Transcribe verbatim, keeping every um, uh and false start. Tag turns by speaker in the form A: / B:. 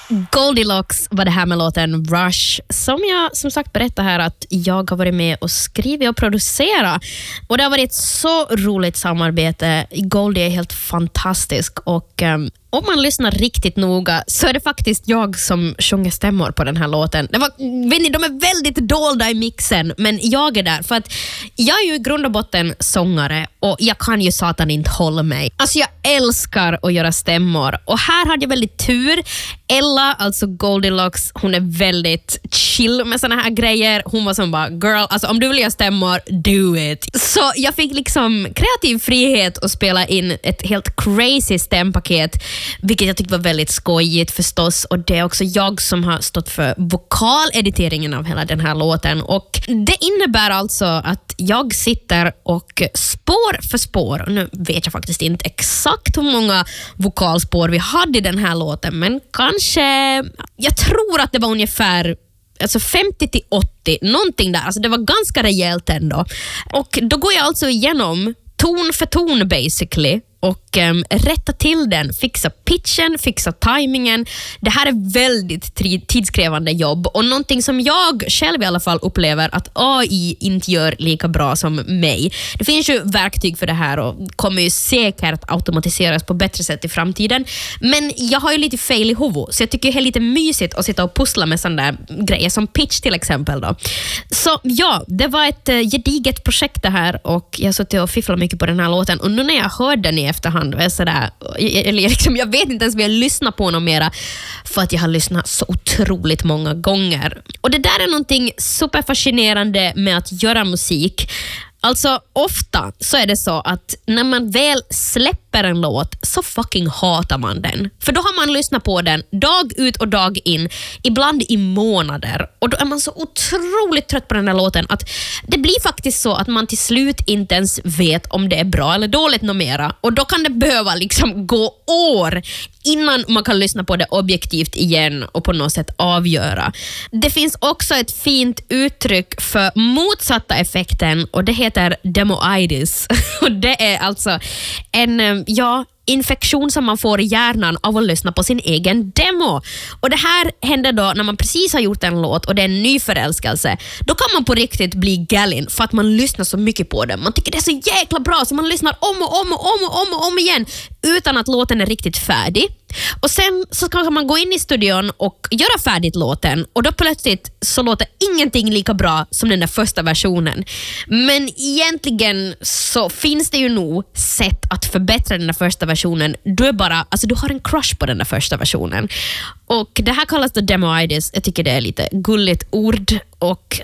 A: Goldilocks var det här med låten Rush, som jag som sagt berättade här att jag har varit med och skrivit och producerat. Och det har varit ett så roligt samarbete. Goldie är helt fantastisk och um, om man lyssnar riktigt noga så är det faktiskt jag som sjunger stämmor på den här låten. Det var, vet ni, de är väldigt dolda i mixen, men jag är där för att jag är ju i grund och botten sångare och jag kan ju satan inte hålla mig. Alltså jag älskar att göra stämmor och här hade jag väldigt tur. Ella, alltså Goldilocks, hon är väldigt chill med såna här grejer. Hon var som bara, girl, alltså om du vill göra stämmor, do it. Så jag fick liksom kreativ frihet att spela in ett helt crazy stämpaket, vilket jag tyckte var väldigt skojigt förstås. Och det är också jag som har stått för vokalediteringen av hela den här låten. Och det innebär alltså att jag sitter och spår för spår, och nu vet jag faktiskt inte exakt hur många vokalspår vi hade i den här låten, men kanske, jag tror att det var ungefär alltså femtio till åttio, någonting där. Alltså det var ganska rejält ändå. Och då går jag alltså igenom ton för ton basically och um, rätta till den, fixa pitchen, fixa timingen. Det här är väldigt tidskrävande jobb och någonting som jag själv i alla fall upplever att A I inte gör lika bra som mig. Det finns ju verktyg för det här och kommer ju säkert automatiseras på bättre sätt i framtiden. Men jag har ju lite fel i huvudet, så jag tycker det är lite mysigt att sitta och pussla med sådana där grejer som pitch till exempel då. Så ja, det var ett uh, gediget projekt det här och jag satt och fifflade mycket på den här låten och nu när jag hörde den i efterhand är sådär, jag, liksom, jag vet inte ens om jag lyssnar på någon mera för att jag har lyssnat så otroligt många gånger. Och det där är någonting superfascinerande med att göra musik. Alltså ofta så är det så att när man väl släpper en låt så fucking hatar man den. För då har man lyssnat på den dag ut och dag in, ibland i månader. Och då är man så otroligt trött på den här låten att det blir faktiskt så att man till slut inte ens vet om det är bra eller dåligt något mera. Och då kan det behöva liksom gå år innan man kan lyssna på det objektivt igen och på något sätt avgöra. Det finns också ett fint uttryck för motsatta effekten och det heter demoitis. Och det är alltså en, ja, infektion som man får i hjärnan av att lyssna på sin egen demo. Och det här händer då när man precis har gjort en låt och det är en ny förälskelse. Då kan man på riktigt bli gallin för att man lyssnar så mycket på den. Man tycker det är så jäkla bra så man lyssnar om och om och om och om och om igen utan att låten är riktigt färdig. Och sen så kan man gå in i studion och göra färdigt låten och då plötsligt så låter ingenting lika bra som den där första versionen. Men egentligen så finns det ju nog sätt att förbättra den där första versionen. Du är bara, alltså du har en crush på den där första versionen. Och det här kallas då demoitis. Jag tycker det är lite gulligt ord och